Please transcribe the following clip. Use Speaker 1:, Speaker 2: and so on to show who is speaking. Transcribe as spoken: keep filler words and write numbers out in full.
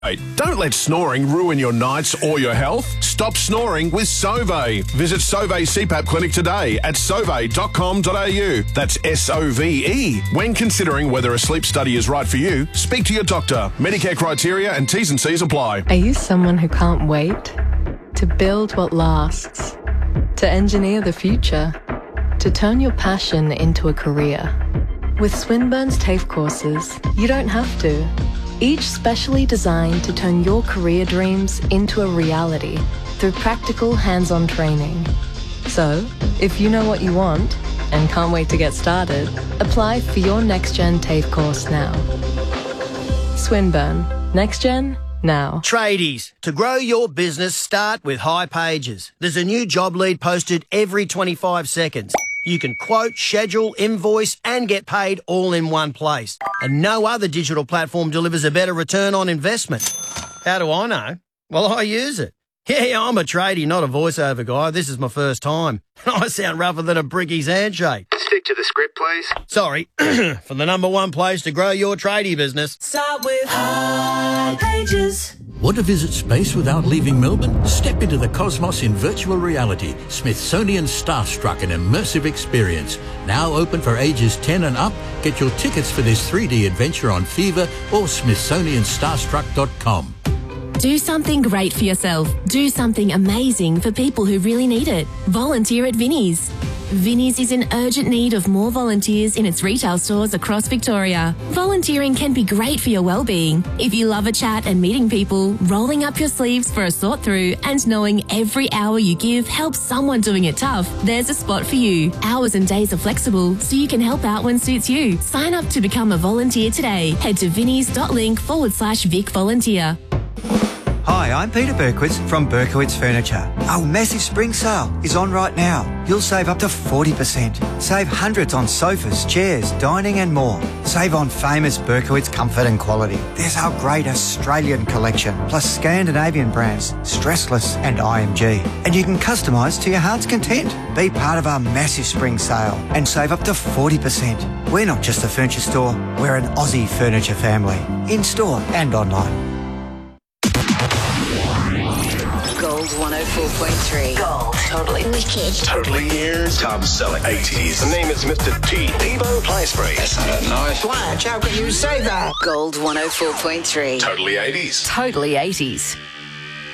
Speaker 1: Hey, don't let snoring ruin your nights or your health. Stop snoring with Sove. Visit Sove C PAP Clinic today at sove dot com dot a u. That's S O V E. When considering whether a sleep study is right for you, speak to your doctor. Medicare criteria and T's and C's apply.
Speaker 2: Are you someone who can't wait? To build what lasts? To engineer the future? To turn your passion into a career? With Swinburne's TAFE courses, you don't have to. Each specially designed to turn your career dreams into a reality through practical hands-on training. So, if you know what you want and can't wait to get started, apply for your NextGen TAFE course now. Swinburne. NextGen now.
Speaker 3: Tradies, to grow your business, start with High Pages. There's a new job lead posted every twenty-five seconds. You can quote, schedule, invoice and get paid all in one place. And no other digital platform delivers a better return on investment. How do I know? Well, I use it. Yeah, I'm a tradie, not a voiceover guy. This is my first time. I sound rougher than a bricky's handshake.
Speaker 4: Stick to the script, please.
Speaker 3: Sorry. For the number one place to grow your tradie business.
Speaker 5: Start with High Pages.
Speaker 6: Want to visit space without leaving Melbourne? Step into the cosmos in virtual reality. Smithsonian Starstruck, an immersive experience. Now open for ages ten and up. Get your tickets for this three D adventure on Fever or smithsonian starstruck dot com.
Speaker 7: Do something great for yourself. Do something amazing for people who really need it. Volunteer at Vinnie's. Vinnie's is in urgent need of more volunteers in its retail stores across Victoria. Volunteering can be great for your well-being. If you love a chat and meeting people, rolling up your sleeves for a sort through and knowing every hour you give helps someone doing it tough, there's a spot for you. Hours and days are flexible, so you can help out when suits you. Sign up to become a volunteer today. Head to vinnies.link forward slash Vic Volunteer.
Speaker 8: Hi, I'm Peter Berkowitz from Berkowitz Furniture. Our massive spring sale is on right now. You'll save up to forty percent. Save hundreds on sofas, chairs, dining and more. Save on famous Berkowitz comfort and quality. There's our great Australian collection, plus Scandinavian brands, Stressless and I M G. And you can customise to your heart's content. Be part of our massive spring sale and save up to forty percent. We're not just a furniture store, we're an Aussie furniture family. In store and online.
Speaker 5: Gold one oh four point three. Gold. Totally wicked.
Speaker 9: Totally ears. Top selling eighties. The name is Mister T. Peebo Playspray. That's not nice.
Speaker 5: Watch, how can you say that? Gold one oh four point three.
Speaker 9: Totally eighties.
Speaker 5: Totally eighties.